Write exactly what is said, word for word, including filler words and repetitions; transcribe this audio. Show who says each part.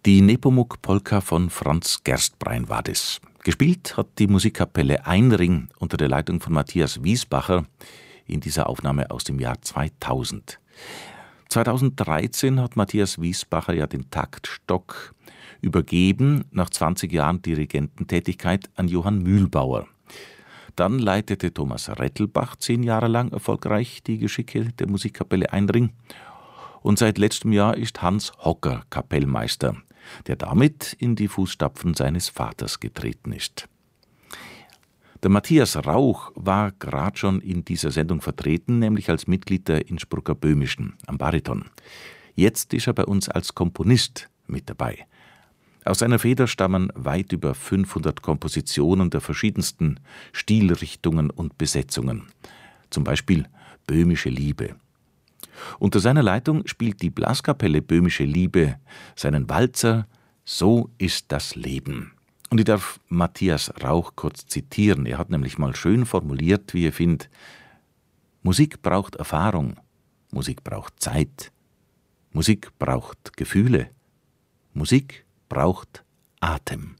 Speaker 1: Die Nepomuk-Polka von Franz Gerstbrein war das. Gespielt hat die Musikkapelle Einring unter der Leitung von Matthias Wiesbacher in dieser Aufnahme aus dem Jahr zweitausend. zweitausenddreizehn hat Matthias Wiesbacher ja den Taktstock übergeben, nach zwanzig Jahren Dirigententätigkeit, an Johann Mühlbauer. Dann leitete Thomas Rettelbach zehn Jahre lang erfolgreich die Geschicke der Musikkapelle Einring. Und seit letztem Jahr ist Hans Hocker Kapellmeister, der damit in die Fußstapfen seines Vaters getreten ist. Der Matthias Rauch war gerade schon in dieser Sendung vertreten, nämlich als Mitglied der Innsbrucker Böhmischen am Bariton. Jetzt ist er bei uns als Komponist mit dabei. Aus seiner Feder stammen weit über fünfhundert Kompositionen der verschiedensten Stilrichtungen und Besetzungen. Zum Beispiel Böhmische Liebe. Unter seiner Leitung spielt die Blaskapelle Böhmische Liebe seinen Walzer »So ist das Leben«. Und ich darf Matthias Rauch kurz zitieren. Er hat nämlich mal schön formuliert, wie er findet: Musik braucht Erfahrung, Musik braucht Zeit, Musik braucht Gefühle, Musik braucht Atem.